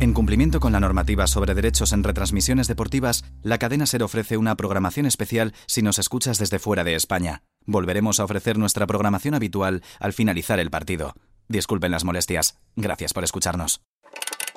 En cumplimiento con la normativa sobre derechos en retransmisiones deportivas, la cadena SER ofrece una programación especial si nos escuchas desde fuera de España. Volveremos a ofrecer nuestra programación habitual al finalizar el partido. Disculpen las molestias. Gracias por escucharnos.